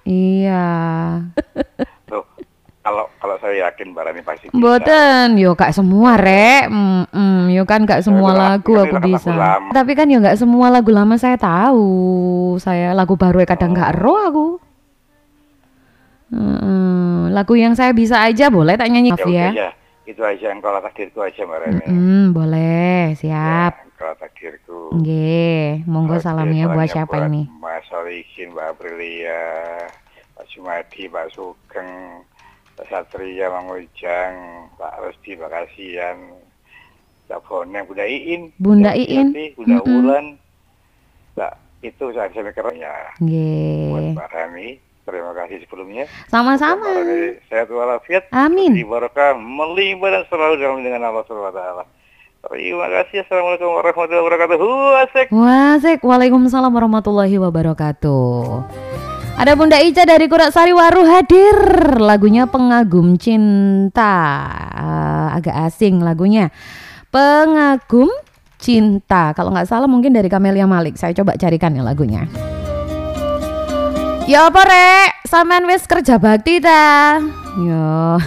Iya. Tuh, kalau saya yakin Mbak Rani pasti bisa. Mboten, yo gak semua rek, yo kan gak semua lagu aku bisa. Tapi kan yo gak semua lagu lama saya tahu. Saya lagu baru kadang gak roh aku. Lagu yang saya bisa aja boleh tak nyanyi ya? Ya, itu aja yang kalau takdirku aja Mbak Rani. Boleh, siap. Ya, kalau takdirku. Nggih, monggo salamnya buat siapa buat ini? Mas Solihin, Mbak Aprilia, Pak Jumadi, Pak Sugeng, Pak Satria, Mang Ujang, Pak Rusdi, Pak Kasian, Pak Boneng, Bunda Iin, Bunda Iin, Bunda Wulan, Mbak itu saya bisa mikirnya. Nggih. Buat Mbak Rani, terima kasih sebelumnya. Sama-sama. Sehat walafiat. Amin. Barokah melimpah dan selalu dalam dengan Allah Subhanahu wa taala. Terima kasih. Assalamualaikum warahmatullahi wabarakatuh. Wasik. Waalaikumsalam warahmatullahi wabarakatuh. Ada Bunda Ica dari Kuraksari Waru hadir. Lagunya Pengagum Cinta. Agak asing lagunya. Pengagum Cinta. Kalau nggak salah mungkin dari Camelia Malik. Saya coba carikan ya lagunya. Ya apa rek? Sampean wis kerja bakti ta? Yo.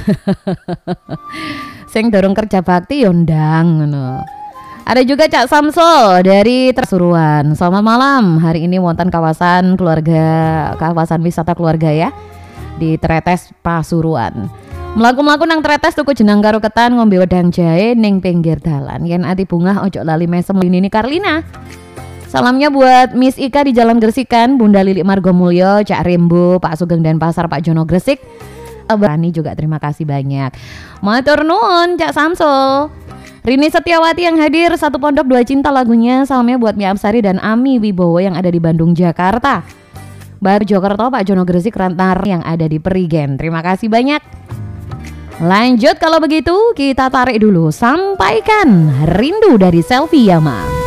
Sing dorong kerja bakti yo ndang ngono. Ada juga Cak Samsul dari Tersuruan. Selamat malam. Hari ini wonten kawasan wisata keluarga ya di Tretes Pasuruan. Mlaku-mlaku nang Tretes tuku jenang karo ketan, ngombe wedang jahe ning pinggir dalan. Yen ati bungah ojo lali mesem ini Karlina. Salamnya buat Miss Ika di Jalan Gresikan, Bunda Lilik Margomulyo, Cak Rembo, Pak Sugeng dan Pasar, Pak Jono Gresik. Berani juga terima kasih banyak. Matur nuwun Cak Samsul. Rini Setiawati yang hadir, Satu Pondok Dua Cinta lagunya. Salamnya buat Mia Amsari dan Ami Wibowo yang ada di Bandung, Jakarta. Bar Jokerto, Pak Jono Gresik Rantar yang ada di Perigen. Terima kasih banyak. Lanjut kalau begitu kita tarik dulu. Sampaikan rindu dari Selfie Yama.